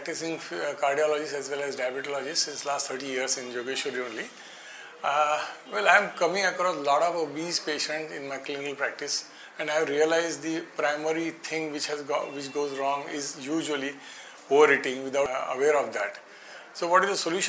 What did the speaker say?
practicing cardiologist as well as diabetologist since last 30 years in Jogeshwari only. Well, I am coming across a lot of obese patients in my clinical practice, and I have realized the primary thing which goes wrong is usually overeating without aware of that. So what is the solution?